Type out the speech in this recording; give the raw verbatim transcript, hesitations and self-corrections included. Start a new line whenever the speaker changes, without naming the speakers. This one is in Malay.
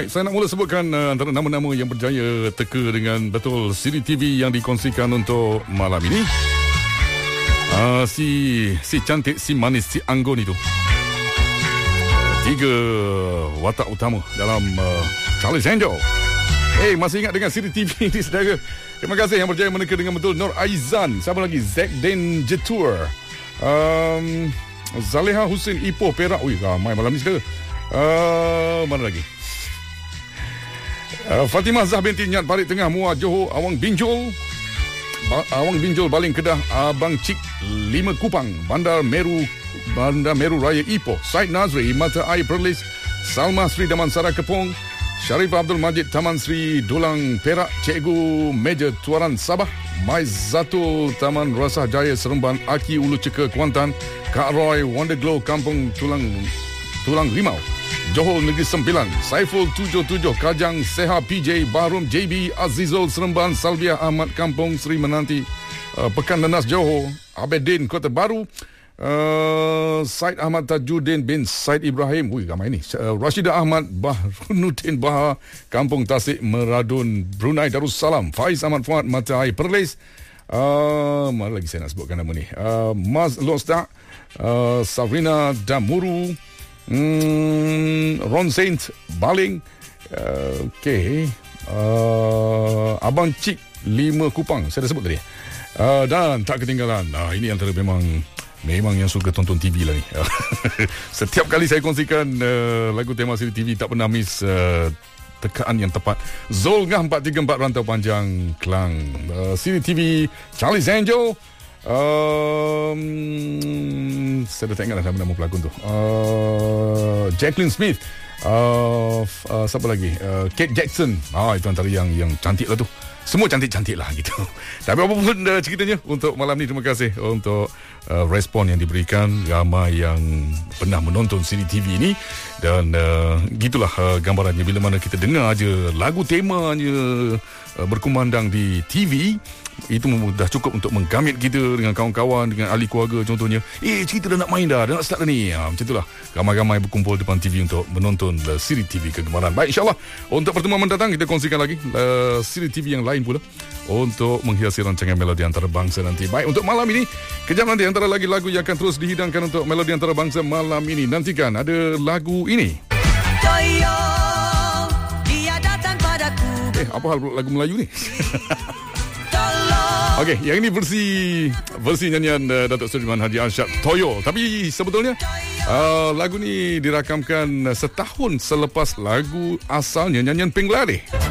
Baik, saya nak mula sebutkan uh, antara nama-nama yang berjaya teka dengan betul Siri T V yang dikongsikan untuk malam ini. Uh, si si cantik, si manis, si anggun itu. Tiga watak utama dalam uh, Charlie's Angel. Eh, hey, masih ingat dengan Siri T V ini, saudara? Terima kasih yang berjaya meneka dengan betul. Nur Aizan, siapa lagi? Zack Den Jetur, um, Zaleha Hussein Ipoh Perak. Ui, ramai malam ni, saudara. Uh, mana lagi? Uh, Fatimah Zah binti Nyat Balik Tengah Muar Johor, Awang Binjol, ba- Awang Binjol Baling Kedah, Abang Cik Lima Kupang, Bandar Meru, Bandar Meru Raya Ipoh, Said Nazri Mata Air Perlis, Salma Sri Damansara Kepong, Sharif Abdul Majid Taman Sri Dulang Perak, Cikgu Meja Tuaran Sabah, Maizatul Taman Rasah Jaya Seremban, Aki Ulu Ceka Kuantan, Kak Roy Wonderglow Kampung Tulang Tulang Rimau, Johor Negeri Sembilan, Saiful tujuh tujuh Kajang, Seha P J, Bahrum J B, Azizul Seremban, Salbiah Ahmad Kampung Sri Menanti, uh, Pekan Nenas Johor, Abedin Kota Baru, uh, Said Ahmad Tajuddin bin Said Ibrahim, ui ramai ni, uh, Rashidah Ahmad Bahruddin Bahar, Kampung Tasik Meradun, Brunei Darussalam, Faiz Ahmad Fuad Mata Air Perlis, uh, mana lagi saya nak sebutkan nama ni, uh, Maz Lostak, uh, Sabrina Damuru, Hmm, Ron Saint Baling, uh, okay, uh, Abang Cik Lima Kupang, saya dah sebut tadi, uh, dan tak ketinggalan, uh, ini antara memang memang yang suka tonton T V lah ni. Setiap kali saya kongsikan uh, lagu tema Siri T V, tak pernah miss uh, tekaan yang tepat. Zul Ngah empat tiga empat Rantau Panjang Kelang, uh, Siri T V, Charlie's Angel. Um, saya dah tak ingat dah nama-nama pelakon tu. uh, Jacqueline Smith, uh, uh, siapa lagi, uh, Kate Jackson. Ah, itu antara yang yang cantik lah tu. Semua cantik-cantik lah gitu. Tapi apapun uh, ceritanya, untuk malam ni terima kasih untuk uh, respon yang diberikan. Ramai yang pernah menonton Siri T V ini. Dan uh, gitulah uh, gambarannya bila mana kita dengar je lagu temanya uh, berkumandang di T V. Itu dah cukup untuk menggamit kita dengan kawan-kawan, dengan ahli keluarga contohnya. Eh, cerita dah nak main dah, dah nak start dah ni. Ha, macam itulah, ramai-ramai berkumpul depan T V untuk menonton uh, Siri T V kegemaran. Baik, insyaAllah untuk pertemuan mendatang kita kongsikan lagi uh, Siri T V yang lain pula untuk menghiasi rancangan Melodi Antarabangsa nanti. Baik, untuk malam ini, kejap nanti antara lagi lagu yang akan terus dihidangkan untuk Melodi Antarabangsa malam ini. Nantikan ada lagu ini. Toyo, dia datang padaku. Eh, apa hal lagu Melayu ni? Okey, yang ini versi versi nyanyian uh, Datuk Seri Haji Arsyad, Toyo. Tapi sebetulnya uh, lagu ni dirakamkan setahun selepas lagu asalnya, nyanyian Penglare.